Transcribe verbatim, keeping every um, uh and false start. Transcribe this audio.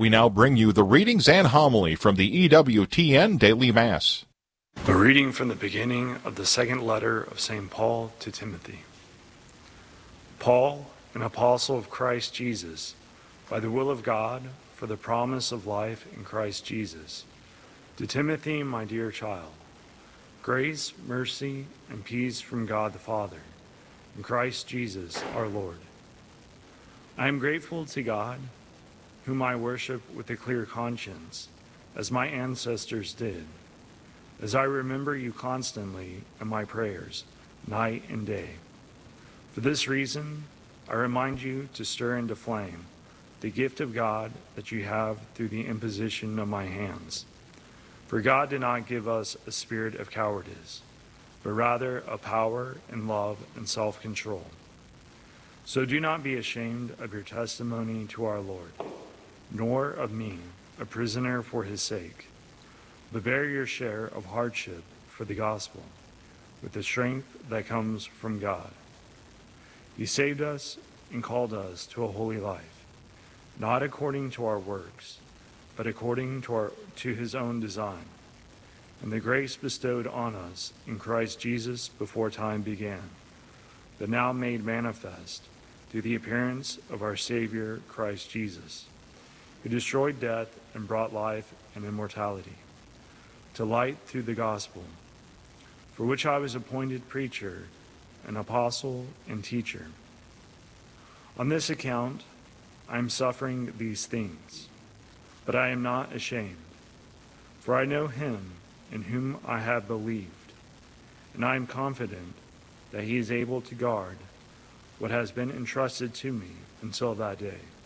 We now bring you the readings and homily from the E W T N Daily Mass. A reading from the beginning of the second letter of Saint Paul to Timothy. Paul, an apostle of Christ Jesus, by the will of God, for the promise of life in Christ Jesus. To Timothy, my dear child, grace, mercy, and peace from God the Father, and Christ Jesus our Lord. I am grateful to God, whom I worship with a clear conscience, as my ancestors did, as I remember you constantly in my prayers, night and day. For this reason, I remind you to stir into flame the gift of God that you have through the imposition of my hands. For God did not give us a spirit of cowardice, but rather of power and love and self-control. So do not be ashamed of your testimony to our Lord, nor of me, a prisoner for his sake, but bear your share of hardship for the gospel, with the strength that comes from God. He saved us and called us to a holy life, not according to our works, but according to, our, to his own design, and the grace bestowed on us in Christ Jesus before time began, but now made manifest through the appearance of our Savior Christ Jesus, who destroyed death and brought life and immortality, to light through the gospel, for which I was appointed preacher, an apostle and teacher. On this account, I am suffering these things, but I am not ashamed, for I know him in whom I have believed, and I am confident that he is able to guard what has been entrusted to me until that day.